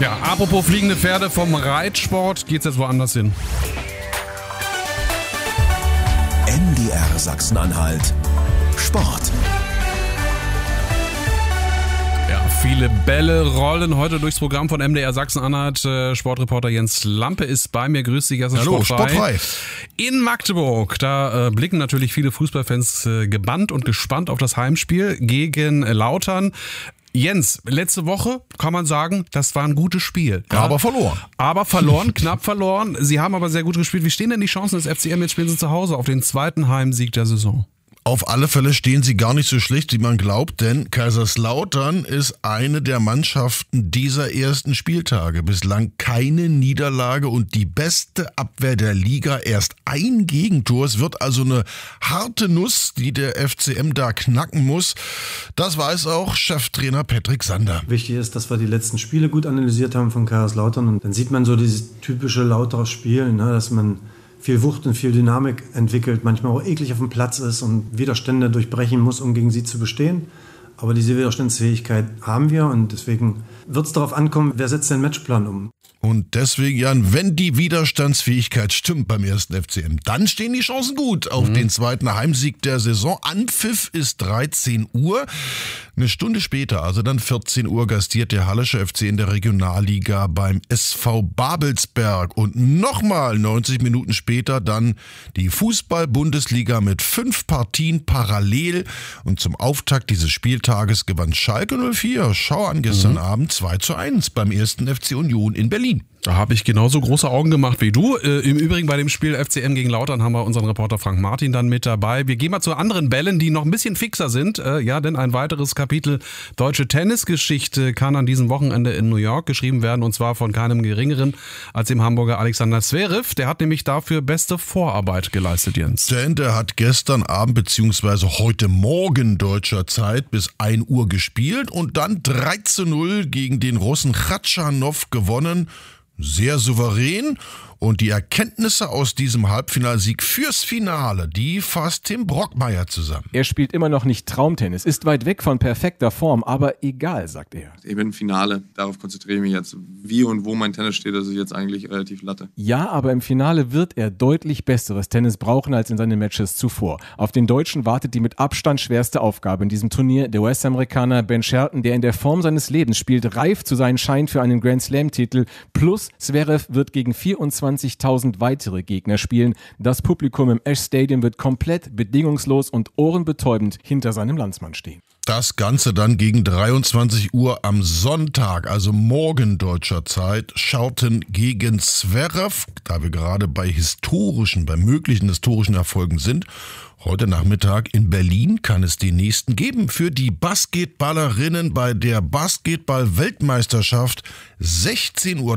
Ja, apropos fliegende Pferde, vom Reitsport geht's jetzt woanders hin. MDR Sachsen-Anhalt Sport. Viele Bälle rollen heute durchs Programm von MDR Sachsen-Anhalt. Sportreporter Jens Lampe ist bei mir. Grüß dich, Hallo, Sportfrei. In Magdeburg, da blicken natürlich viele Fußballfans gebannt und gespannt auf das Heimspiel gegen Lautern. Jens, letzte Woche kann man sagen, das war ein gutes Spiel. Ja? Aber verloren. Knapp verloren. Sie haben aber sehr gut gespielt. Wie stehen denn die Chancen des FCM? Jetzt spielen sie zu Hause auf den zweiten Heimsieg der Saison. Auf alle Fälle stehen sie gar nicht so schlecht, wie man glaubt, denn Kaiserslautern ist eine der Mannschaften dieser ersten Spieltage. Bislang keine Niederlage und die beste Abwehr der Liga. Erst ein Gegentor. Es wird also eine harte Nuss, die der FCM da knacken muss. Das weiß auch Cheftrainer Patrick Sander. Wichtig ist, dass wir die letzten Spiele gut analysiert haben von Kaiserslautern. Und dann sieht man so dieses typische Lauterer Spiel, ne, dass man viel Wucht und viel Dynamik entwickelt, manchmal auch eklig auf dem Platz ist und Widerstände durchbrechen muss, um gegen sie zu bestehen. Aber diese Widerstandsfähigkeit haben wir und deswegen wird es darauf ankommen, wer setzt den Matchplan um. Und deswegen, Jan, wenn die Widerstandsfähigkeit stimmt beim ersten FCM, dann stehen die Chancen gut auf den zweiten Heimsieg der Saison. Anpfiff ist 13 Uhr. Eine Stunde später, also dann 14 Uhr, gastiert der Hallische FC in der Regionalliga beim SV Babelsberg. Und nochmal 90 Minuten später dann die Fußball-Bundesliga mit 5 Partien parallel. Und zum Auftakt dieses Spieltages gewann Schalke 04. Schau an, gestern Abend 2:1 beim ersten FC Union in Berlin. Da habe ich genauso große Augen gemacht wie du. Im Übrigen bei dem Spiel FCM gegen Lautern haben wir unseren Reporter Frank Martin dann mit dabei. Wir gehen mal zu anderen Bällen, die noch ein bisschen fixer sind. Denn ein weiteres Kapitel deutsche Tennisgeschichte kann an diesem Wochenende in New York geschrieben werden. Und zwar von keinem Geringeren als dem Hamburger Alexander Zverev. Der hat nämlich dafür beste Vorarbeit geleistet, Jens. Denn der hat gestern Abend bzw. heute Morgen deutscher Zeit bis 1 Uhr gespielt und dann 3:0 gegen den Russen Khachanov gewonnen. Sehr souverän. Und die Erkenntnisse aus diesem Halbfinalsieg fürs Finale, die fasst Tim Brockmeier zusammen. Er spielt immer noch nicht Traumtennis, ist weit weg von perfekter Form, aber egal, sagt er. Ich bin im Finale, darauf konzentriere ich mich jetzt. Wie und wo mein Tennis steht, das ist jetzt eigentlich relativ Latte. Ja, aber im Finale wird er deutlich besseres Tennis brauchen als in seinen Matches zuvor. Auf den Deutschen wartet die mit Abstand schwerste Aufgabe in diesem Turnier. Der US-Amerikaner Ben Shelton, der in der Form seines Lebens spielt, reif zu sein scheint für einen Grand-Slam-Titel. Plus Zverev wird gegen 24.000 weitere Gegner spielen. Das Publikum im Ash Stadium wird komplett bedingungslos und ohrenbetäubend hinter seinem Landsmann stehen. Das Ganze dann gegen 23 Uhr am Sonntag, also morgen deutscher Zeit. Shelton gegen Zverev, da wir gerade bei möglichen historischen Erfolgen sind. Heute Nachmittag in Berlin kann es den nächsten geben für die Basketballerinnen bei der Basketball-Weltmeisterschaft. 16:30 Uhr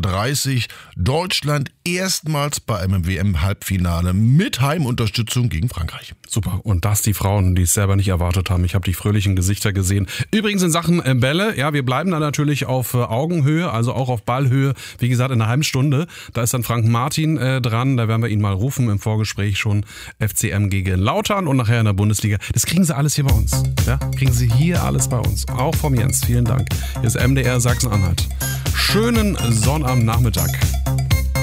Deutschland erstmals bei einem WM-Halbfinale mit Heimunterstützung gegen Frankreich. Super. Und das die Frauen, die es selber nicht erwartet haben. Ich habe die fröhlichen Gesichter gesehen. Übrigens in Sachen Bälle, ja, wir bleiben da natürlich auf Augenhöhe, also auch auf Ballhöhe. Wie gesagt, in einer halben Stunde. Da ist dann Frank Martin dran. Da werden wir ihn mal rufen. Im Vorgespräch schon FCM gegen Lautern und nachher in der Bundesliga. Das kriegen Sie alles hier bei uns. Ja, kriegen Sie hier alles bei uns. Auch vom Jens. Vielen Dank. Hier ist MDR Sachsen-Anhalt. Schönen Sonnabendnachmittag.